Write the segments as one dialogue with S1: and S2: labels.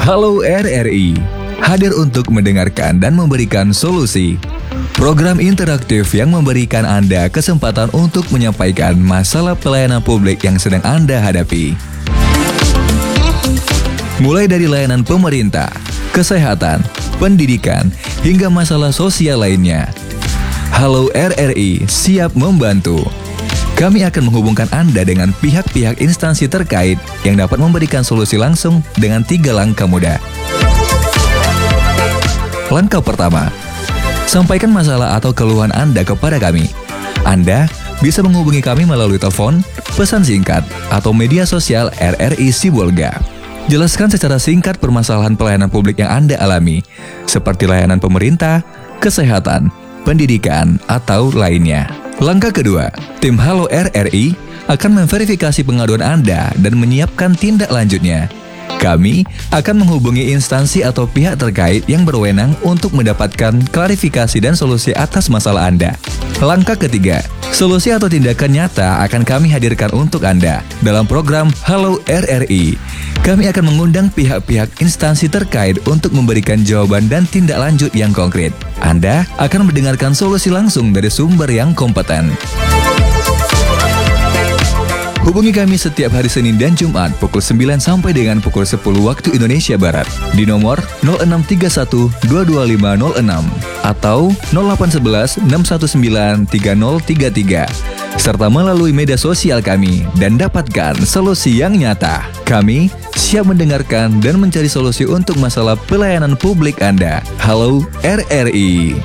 S1: Halo RRI, hadir untuk mendengarkan dan memberikan solusi. Program interaktif yang memberikan Anda kesempatan untuk menyampaikan masalah pelayanan publik yang sedang Anda hadapi. Mulai dari layanan pemerintah, kesehatan, pendidikan, hingga masalah sosial lainnya. Halo RRI siap membantu. Kami akan menghubungkan Anda dengan pihak-pihak instansi terkait yang dapat memberikan solusi langsung dengan 3 langkah mudah. Langkah pertama, sampaikan masalah atau keluhan Anda kepada kami. Anda bisa menghubungi kami melalui telepon, pesan singkat, atau media sosial RRI Sibolga. Jelaskan secara singkat permasalahan pelayanan publik yang Anda alami, seperti layanan pemerintah, kesehatan, pendidikan, atau lainnya. Langkah kedua, tim Halo RRI akan memverifikasi pengaduan Anda dan menyiapkan tindak lanjutnya. Kami akan menghubungi instansi atau pihak terkait yang berwenang untuk mendapatkan klarifikasi dan solusi atas masalah Anda. Langkah ketiga, solusi atau tindakan nyata akan kami hadirkan untuk Anda dalam program Halo RRI. Kami akan mengundang pihak-pihak instansi terkait untuk memberikan jawaban dan tindak lanjut yang konkret. Anda akan mendengarkan solusi langsung dari sumber yang kompeten. Hubungi kami setiap hari Senin dan Jumat pukul 9 sampai dengan pukul 10 waktu Indonesia Barat di nomor 0631 22506 atau 0811 619 3033 serta melalui media sosial kami dan dapatkan solusi yang nyata. Kami siap mendengarkan dan mencari solusi untuk masalah pelayanan publik Anda. Halo RRI.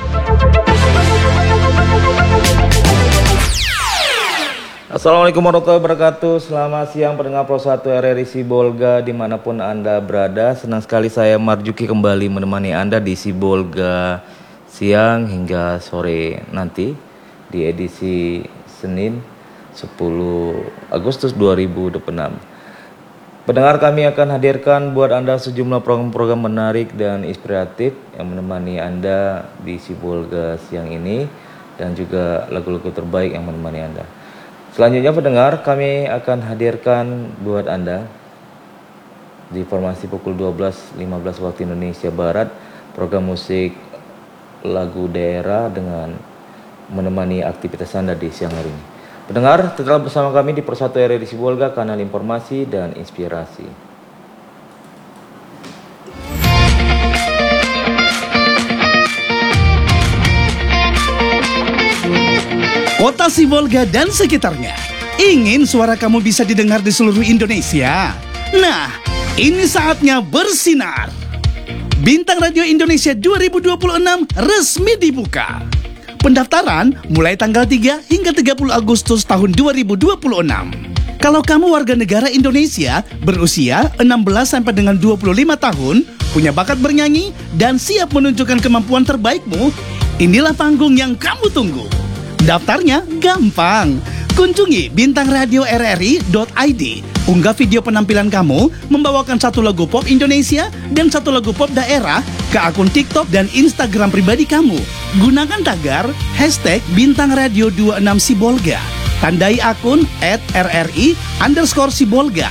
S2: Assalamualaikum warahmatullahi wabarakatuh. Selamat siang pendengar Pro 1 RRI Sibolga dimanapun Anda berada. Senang sekali saya Marjuki kembali menemani Anda di Sibolga siang hingga sore nanti di edisi Senin 10 Agustus 2026. Pendengar, kami akan hadirkan buat Anda sejumlah program-program menarik dan inspiratif yang menemani Anda di Sibolga siang ini dan juga lagu-lagu terbaik yang menemani Anda. Selanjutnya pendengar, kami akan hadirkan buat Anda di formasi pukul 12.15 waktu Indonesia Barat program musik lagu daerah dengan menemani aktivitas Anda di siang hari ini. Pendengar, tetap bersama kami di Pro 1 RRI Sibolga, kanal informasi dan inspirasi.
S3: Kota Sibolga dan sekitarnya. Ingin suara kamu bisa didengar di seluruh Indonesia? Nah, ini saatnya bersinar. Bintang Radio Indonesia 2026 resmi dibuka. Pendaftaran mulai tanggal 3 hingga 30 Agustus tahun 2026. Kalau kamu warga negara Indonesia berusia 16 sampai dengan 25 tahun, punya bakat bernyanyi dan siap menunjukkan kemampuan terbaikmu, inilah panggung yang kamu tunggu. Daftarnya gampang. Kunjungi bintangradioRRI.id. Unggah video penampilan kamu membawakan 1 lagu pop Indonesia dan 1 lagu pop daerah ke akun TikTok dan Instagram pribadi kamu. Gunakan tagar #BintangRadio26Sibolga. Tandai akun @RRI_Sibolga.